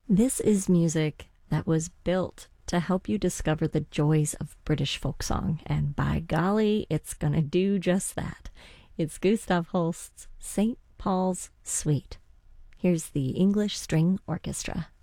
This is music that was built to help you discover the joys of British folk song, and by golly, it's gonna do just that. It's Gustav Holst's St. Paul's Suite. Here's the English String Orchestra.